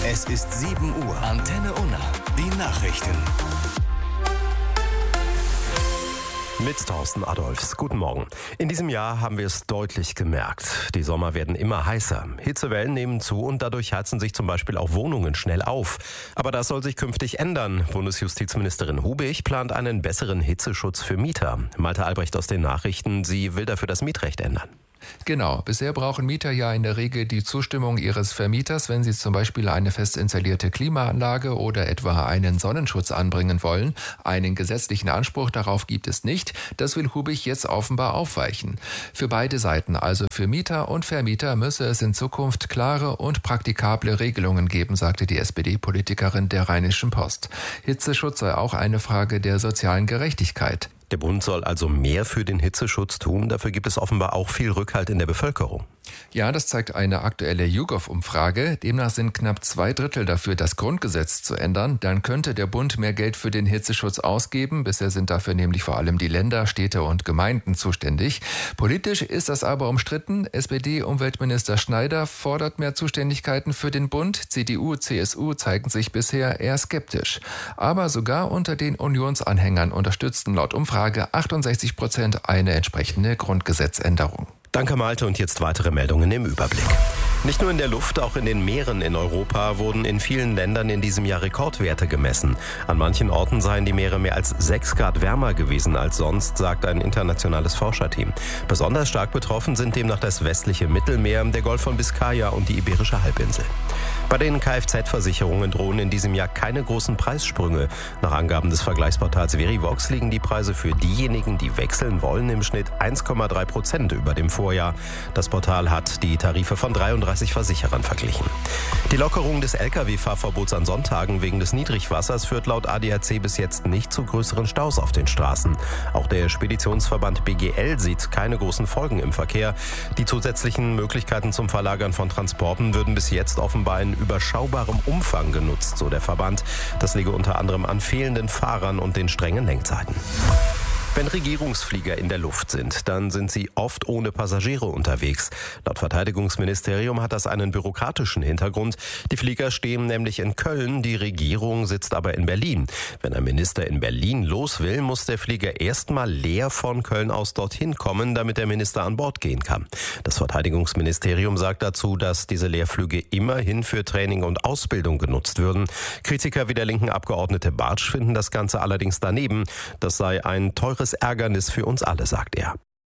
Es ist 7 Uhr. Antenne Unna. Die Nachrichten. Mit Thorsten Adolfs. Guten Morgen. In diesem Jahr haben wir es deutlich gemerkt. Die Sommer werden immer heißer. Hitzewellen nehmen zu und dadurch heizen sich zum Beispiel auch Wohnungen schnell auf. Aber das soll sich künftig ändern. Bundesjustizministerin Hubig plant einen besseren Hitzeschutz für Mieter. Malte Albrecht aus den Nachrichten. Sie will dafür das Mietrecht ändern. Genau. Bisher brauchen Mieter ja in der Regel die Zustimmung ihres Vermieters, wenn sie zum Beispiel eine fest installierte Klimaanlage oder etwa einen Sonnenschutz anbringen wollen. Einen gesetzlichen Anspruch darauf gibt es nicht. Das will Hubig jetzt offenbar aufweichen. Für beide Seiten, also für Mieter und Vermieter, müsse es in Zukunft klare und praktikable Regelungen geben, sagte die SPD-Politikerin der Rheinischen Post. Hitzeschutz sei auch eine Frage der sozialen Gerechtigkeit. Der Bund soll also mehr für den Hitzeschutz tun. Dafür gibt es offenbar auch viel Rückhalt in der Bevölkerung. Ja, das zeigt eine aktuelle YouGov-Umfrage. Demnach sind knapp 2/3 dafür, das Grundgesetz zu ändern. Dann könnte der Bund mehr Geld für den Hitzeschutz ausgeben. Bisher sind dafür nämlich vor allem die Länder, Städte und Gemeinden zuständig. Politisch ist das aber umstritten. SPD-Umweltminister Schneider fordert mehr Zuständigkeiten für den Bund. CDU, CSU zeigen sich bisher eher skeptisch. Aber sogar unter den Unionsanhängern unterstützten laut Umfrage 68% eine entsprechende Grundgesetzänderung. Danke Malte und jetzt weitere Meldungen im Überblick. Nicht nur in der Luft, auch in den Meeren in Europa wurden in vielen Ländern in diesem Jahr Rekordwerte gemessen. An manchen Orten seien die Meere mehr als 6 Grad wärmer gewesen als sonst, sagt ein internationales Forscherteam. Besonders stark betroffen sind demnach das westliche Mittelmeer, der Golf von Biskaya und die Iberische Halbinsel. Bei den Kfz-Versicherungen drohen in diesem Jahr keine großen Preissprünge. Nach Angaben des Vergleichsportals Verivox liegen die Preise für diejenigen, die wechseln wollen, im Schnitt 1,3% über dem Vorjahr. Das Portal hat die Tarife von 33 Versicherern verglichen. Die Lockerung des Lkw-Fahrverbots an Sonntagen wegen des Niedrigwassers führt laut ADAC bis jetzt nicht zu größeren Staus auf den Straßen. Auch der Speditionsverband BGL sieht keine großen Folgen im Verkehr. Die zusätzlichen Möglichkeiten zum Verlagern von Transporten würden bis jetzt offenbar in überschaubarem Umfang genutzt, so der Verband. Das liege unter anderem an fehlenden Fahrern und den strengen Lenkzeiten. Wenn Regierungsflieger in der Luft sind, dann sind sie oft ohne Passagiere unterwegs. Laut Verteidigungsministerium hat das einen bürokratischen Hintergrund. Die Flieger stehen nämlich in Köln, die Regierung sitzt aber in Berlin. Wenn ein Minister in Berlin los will, muss der Flieger erstmal leer von Köln aus dorthin kommen, damit der Minister an Bord gehen kann. Das Verteidigungsministerium sagt dazu, dass diese Leerflüge immerhin für Training und Ausbildung genutzt würden. Kritiker wie der linken Abgeordnete Bartsch finden das Ganze allerdings daneben. Das sei ein teures Ärgernis für uns alle, sagt er.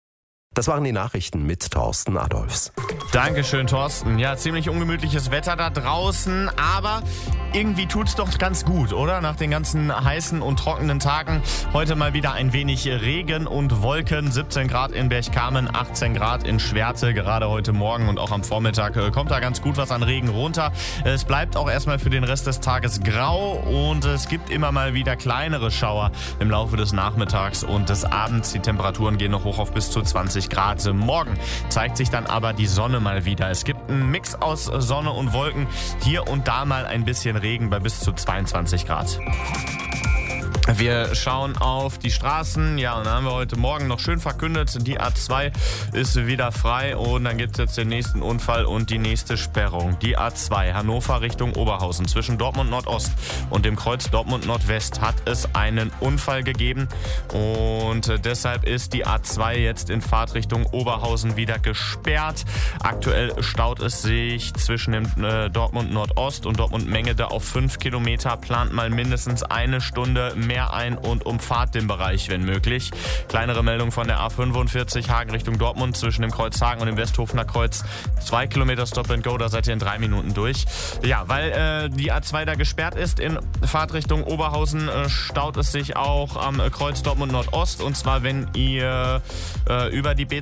Das waren die Nachrichten mit Thorsten Adolfs. Dankeschön, Thorsten. Ja, ziemlich ungemütliches Wetter da draußen, aber irgendwie tut's doch ganz gut, oder? Nach den ganzen heißen und trockenen Tagen heute mal wieder ein wenig Regen und Wolken. 17 Grad in Berchtesgaden, 18 Grad in Schwerte. Gerade heute Morgen und auch am Vormittag kommt da ganz gut was an Regen runter. Es bleibt auch erstmal für den Rest des Tages grau und es gibt immer mal wieder kleinere Schauer im Laufe des Nachmittags und des Abends. Die Temperaturen gehen noch hoch auf bis zu 20 Grad. Morgen zeigt sich dann aber die Sonne mal wieder. Es gibt einen Mix aus Sonne und Wolken. Hier und da mal ein bisschen Regen bei bis zu 22 Grad. Wir schauen auf die Straßen. Ja, und dann haben wir heute Morgen noch schön verkündet, die A2 ist wieder frei und dann gibt es jetzt den nächsten Unfall und die nächste Sperrung. Die A2 Hannover Richtung Oberhausen zwischen Dortmund Nordost und dem Kreuz Dortmund Nordwest hat es einen Unfall gegeben und deshalb ist die A2 jetzt in Fahrtrichtung Oberhausen wieder gesperrt. Aktuell staut es sich zwischen dem Dortmund Nordost und Dortmund Mengede auf 5 Kilometer. Plant mal mindestens eine Stunde mehr ein und umfahrt den Bereich, wenn möglich. Kleinere Meldung von der A45 Hagen Richtung Dortmund zwischen dem Kreuz Hagen und dem Westhofener Kreuz. 2 Kilometer Stop and Go, da seid ihr in 3 Minuten durch. Ja, weil die A2 da gesperrt ist in Fahrtrichtung Oberhausen, staut es sich auch am Kreuz Dortmund Nordost. Und zwar, wenn ihr über die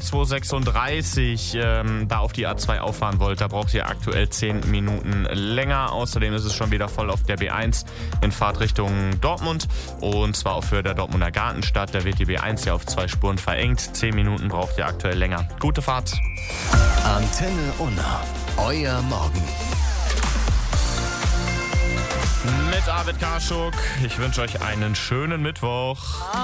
B236 da auf die A2 auffahren wollt, da braucht ihr aktuell 10 Minuten länger. Außerdem ist es schon wieder voll auf der B1 in Fahrtrichtung Dortmund. Und zwar auch für der Dortmunder Gartenstadt. Da wird die B1 ja auf 2 Spuren verengt. 10 Minuten braucht ihr aktuell länger. Gute Fahrt. Antenne Unna. Euer Morgen. Mit Arvid Karschuk. Ich wünsche euch einen schönen Mittwoch.